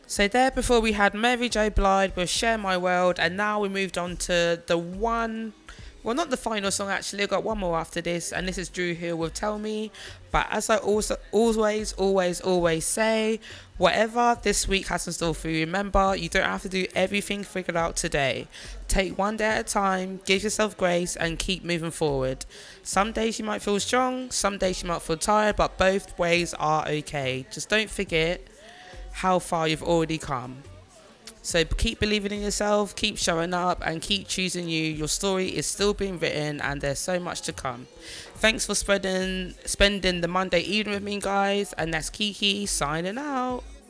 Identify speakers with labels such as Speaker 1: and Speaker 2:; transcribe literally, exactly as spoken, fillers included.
Speaker 1: So there before we had Mary J. Blige with Share My World, and now we moved on to the one, well, not the final song actually, I got one more after this, and this is Drew Hill with Tell Me. But as I also always, always, always say, whatever this week has in store for you, remember, you don't have to do everything figured out today. Take one day at a time, give yourself grace, and keep moving forward. Some days you might feel strong, some days you might feel tired, but both ways are okay. Just don't forget how far you've already come. So keep believing in yourself, keep showing up, and keep choosing you. Your story is still being written, and there's so much to come. Thanks for spreading, spending the Monday evening with me, guys. And that's Kiki signing out.